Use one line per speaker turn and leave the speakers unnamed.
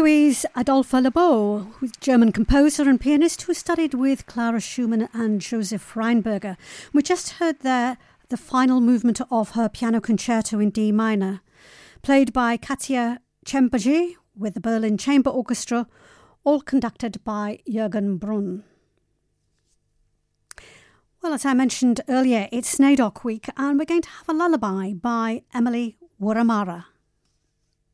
Louise Adolphe Lebeau, who's a German composer and pianist who studied with Clara Schumann and Joseph Rheinberger. We just heard there the final movement of her piano concerto in D minor, played by Katia Cempasgy with the Berlin Chamber Orchestra, all conducted by Jürgen Brunn. Well, as I mentioned earlier, it's Sneijder Week, and we're going to have a lullaby by Emily Wurramara.